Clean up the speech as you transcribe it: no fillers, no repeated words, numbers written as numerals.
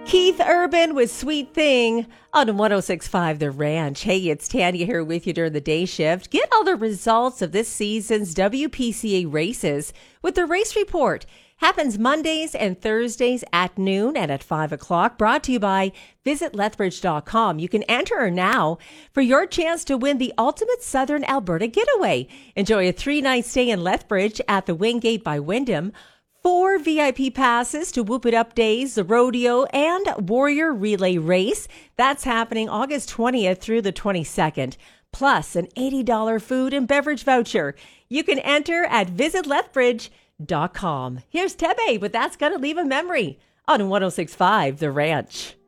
Keith Urban with Sweet Thing on 106.5 The Ranch. Hey, it's Tanya here with you during the day shift. Get all the results of this season's WPCA races with the Race Report. Happens Mondays and Thursdays at noon and at 5 o'clock. Brought to you by visitlethbridge.com. You can enter now for your chance to win the ultimate Southern Alberta getaway. Enjoy a 3-night stay in Lethbridge at the Wingate by Wyndham. 4 VIP passes to Whoop It Up Days, the Rodeo, and Warrior Relay Race. That's happening August 20th through the 22nd. Plus an $80 food and beverage voucher. You can enter at visitlethbridge.com. Here's Tebe, but that's going to leave a memory on 106.5 The Ranch.